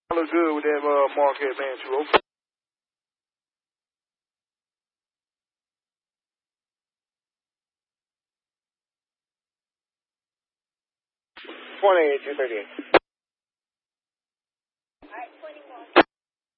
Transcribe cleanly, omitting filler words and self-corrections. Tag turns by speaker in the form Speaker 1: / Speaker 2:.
Speaker 1: I look good with that Marquette man, too.
Speaker 2: 28, 238.